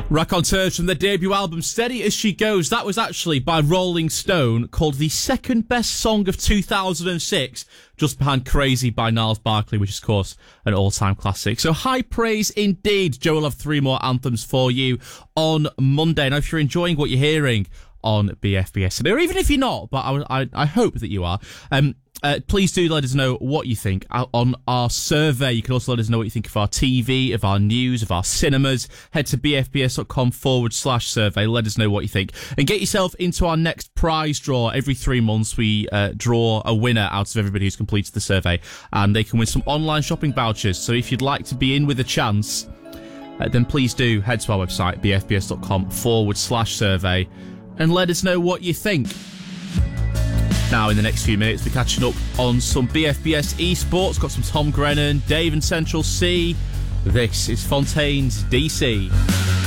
Raconteurs from their debut album Steady As She Goes. That was actually by Rolling Stone, called the second best song of 2006, just behind Crazy by Gnarls Barkley, which is, of course, an all-time classic. So high praise indeed. Joe will have 3 more anthems for you on Monday. Now, if you're enjoying what you're hearing on BFBS today, or even if you're not, but I hope that you are, please do let us know what you think on our survey. You can also let us know what you think of our TV, of our news, of our cinemas. Head to bfbs.com/survey. Let us know what you think. And get yourself into our next prize draw. Every 3 months, we draw a winner out of everybody who's completed the survey. And they can win some online shopping vouchers. So if you'd like to be in with a chance, then please do head to our website, bfbs.com/survey, and let us know what you think. Now, in the next few minutes, we're catching up on some BFBS esports. Got some Tom Grennan, Dave and Central C. This is Fontaine's DC.